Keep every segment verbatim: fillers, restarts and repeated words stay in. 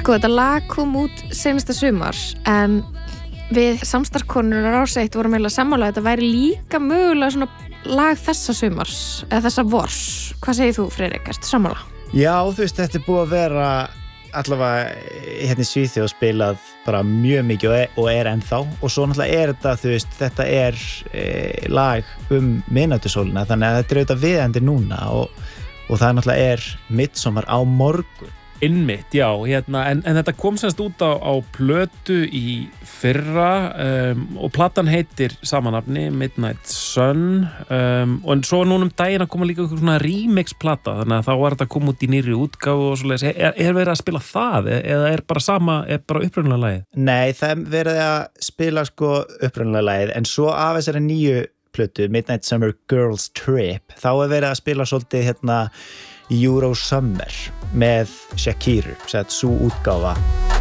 Sko, þetta lag kom út seinasta sumar en við samstarfskonur á Rás eitt vorum eiginlega sammála að þetta væri líka mögulega svona lag þessa sumars eða þessa vors. Hvað segir þú, Friðrik? Ertu sammála? Já, þú veist, þetta er búið að vera allavega hérna í Svíþjóð spilað bara mjög mikið og er, og er ennþá og svo náttúrulega er þetta, þú veist, þetta er e, lag um miðnætursólina þannig að þetta er auðvitað viðendi núna og, og það náttúrulega er midsommar á morgun. Einmitt, já, hérna, en, en þetta kom semst út á, á plötu í fyrra um, og platan heitir samanafni Midnight Sun um, og svo núna um daginn að koma líka eitthvað svona remix-plata þannig að þá var þetta að koma út í nýrri útgáfu og svoleiðis. Er, er verið að spila það eða er bara sama, er bara upprunalega lagið? Nei, það er verið að spila sko upprunalega lagið en svo af þessari nýju plötu Midnight Summer Girls Trip þá er verið að spila svolítið hérna Euro Summer með Shakiru, sett svo útgáfa.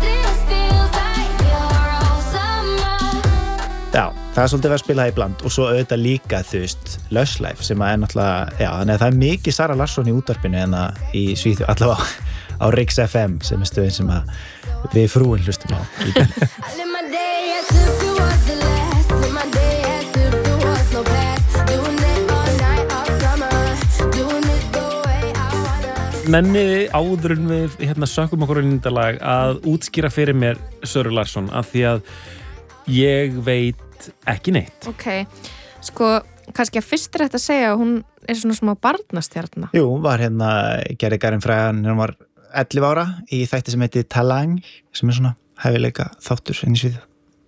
Já, það er svolítið verið að spila það í bland og svo auðvitað líka, þú veist, Lush Life sem að er náttúrulega, já, þannig að það er mikið Sara Larsson í útvarpinu en það í Svíþjóð, allavega á Rix F M sem er stöðin sem að við frúin hlustum á. Nenniði áður en við hérna sökkum okkur í nýndalag að útskýra fyrir mér Söru Larsson af því að ég veit ekki neitt. Ok, sko, kannski að fyrst er þetta að segja að hún er svona smá barnastjarna. Jú, hún var hérna, gerði Garin frægan, hún var ellefu ára í þætti sem heitir Talang, sem er svona hæfileika þáttur inn í Svíþjóð.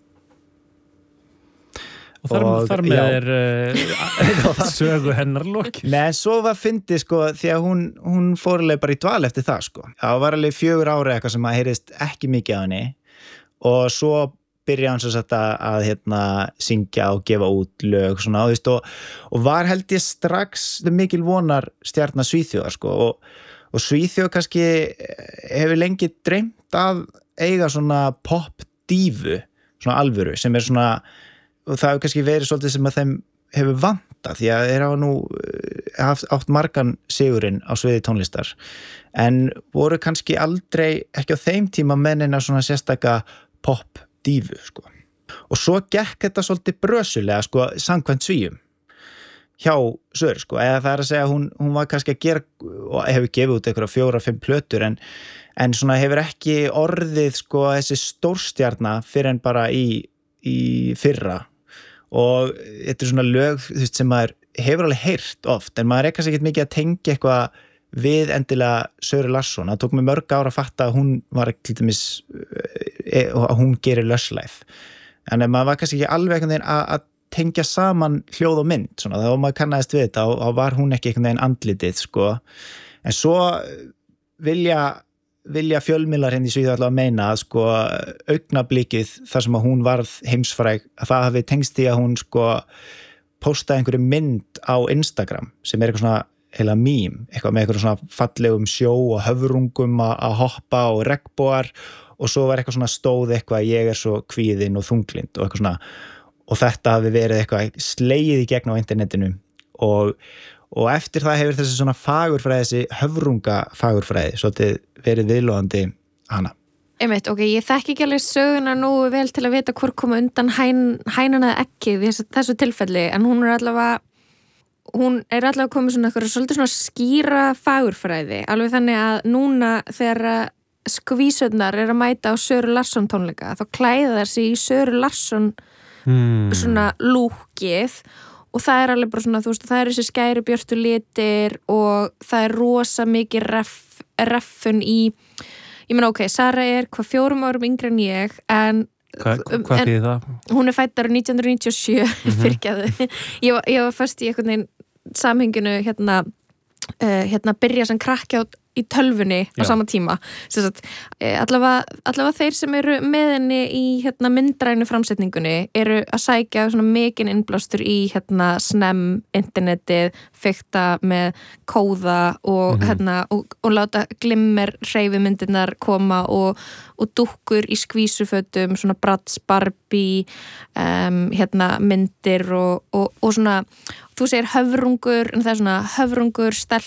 Og þar, og, þar með já. er uh, sögu hennar lok. Nei, svo var fyndið sko því að hún, hún fór alveg bara í dval eftir það sko. Það var alveg fjögur ára eitthvað sem að heyrist ekki mikið á henni og svo byrjaði hann svo satt að, að hérna, syngja og gefa út lög svona, og, og, og var held ég strax mikil vonar stjarna Svíþjóðar sko og, og Svíþjóð kannski hefur lengi dreymt að eiga svona pop-dífu, svona alvöru sem er svona og það hefur kannski verið svolítið sem að þeim hefur vantað því að þeir hafa nú haft átt margan sigurinn á sviði tónlistar en voru kannski aldrei ekki á þeim tíma mennina svona sérstaka pop-dífu sko. Og svo gekk þetta svolítið brösulega sko samkvæmt Svíum hjá Söru sko, eða það er að segja hún, hún var kannski að gera og hefur gefið út einhverja fjóra, fimm plötur en, en svona hefur ekki orðið sko þessi stórstjarna fyrir en bara í, í fyrra og þetta er svona lög þú veist, sem maður hefur alveg heyrt oft en maður er kannski ekki mikið að tengja eitthvað við endilega Söru Larsson það tók mig mörg ára að fatta að hún var til dæmis að hún gerir Lush Life en maður var kannski ekki alveg einhvern veginn að, að tengja saman hljóð og mynd svona, þá maður kannaðist við þetta og, og var hún ekki einhvern veginn andlitið sko. En svo vilja vilja fjölmiðlar henni í Svíþjóð allavega að meina að sko augnablikið þar sem að hún varð heimsfræg að það hafi tengst því að hún sko postaði einhverju mynd á Instagram sem er eitthvað svona heila mím, eitthvað með eitthvað svona fallegum sjó og höfrungum að hoppa og regnbogar og svo var eitthvað svona stóð eitthvað ég er svo kvíðin og þunglind og eitthvað svona og þetta hafi verið eitthvað slegið í gegn á internetinu og og eftir það hefur þessi svona fagurfræði, þessi höfrunga fagurfræði, svolítið verið viðlóðandi hana. Einmitt, ok, ég þekki ekki alveg söguna nú vel til að vita hvort koma undan hæn, hænan eða ekki við þessu, þessu tilfelli, en hún er allavega, hún er allavega komið svona eitthvað svolítið svona skýra fagurfræði, alveg þannig að núna þegar skvísurnar er að mæta á Söru Larsson tónleika, þá klæða þær sig í Söru Larsson hmm. svona lúkið og það er alveg bara svona, þú veist, það er þessi skæri björtu litir og það er rosa mikið ref, reffun í, ég meina ok, Sara er hvað fjórum árum yngri en ég, en Hva, hvað en, þýðir það? Hún er fædd árið nítján hundruð níutíu og sjö, mm-hmm. fyrirgefðu. Ég, var- ég var fast í einhvern veginn samhenginu hérna, uh, hérna byrja sem krakki á í tölvunni á Já. sama tíma. Sem sagt, eh, allavega, allavega þeir sem eru með henni í hérna, myndrænu framsetningunni eru að sækja svona mikinn innblástur í hérna, snem, internetið, fikta með kóða og, Mhm. hérna, og, og láta glimmer hreyfimyndirnar koma og, og dúkkur í skvísufötum, svona Bratz, Barbie, um, hérna, myndir og, og, og svona þú segir höfrungur, en það er svona höfrungur, stelpa